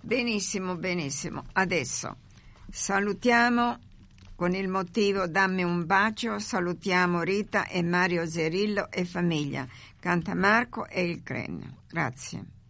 Benissimo, benissimo. Adesso salutiamo con il motivo Dammi un bacio, salutiamo Rita e Mario Zerillo e famiglia. Canta Marco e il Cren. Grazie.